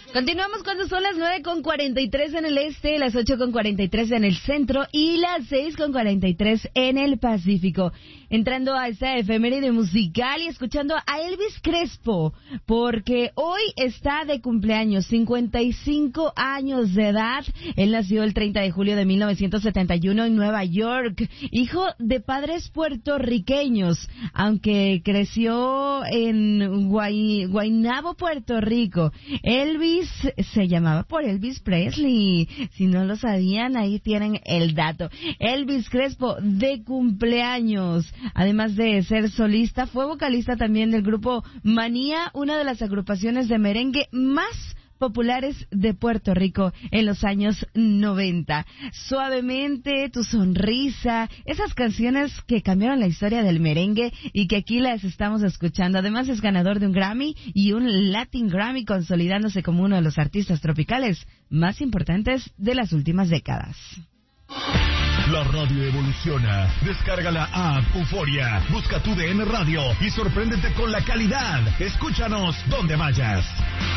Continuamos cuando son las 9:43 en el este, las 8:43 en el centro y las 6:43 en el Pacífico. Entrando a esta efeméride musical y escuchando a Elvis Crespo, porque hoy está de cumpleaños, 55 años de edad. Él nació el 30 de julio de 1971 en Nueva York, hijo de padres puertorriqueños, aunque creció en Guaynabo, Puerto Rico. Elvis se llamaba por Elvis Presley. Si no lo sabían, ahí tienen el dato. Elvis Crespo de cumpleaños. Además de ser solista, fue vocalista también del grupo Manía, una de las agrupaciones de merengue más populares de Puerto Rico en los años 90. Suavemente, Tu Sonrisa, esas canciones que cambiaron la historia del merengue y que aquí las estamos escuchando. Además es ganador de un Grammy y un Latin Grammy, consolidándose como uno de los artistas tropicales más importantes de las últimas décadas. La radio evoluciona. Descarga la app Euforia. Busca tu DN Radio y sorpréndete con la calidad. Escúchanos donde vayas.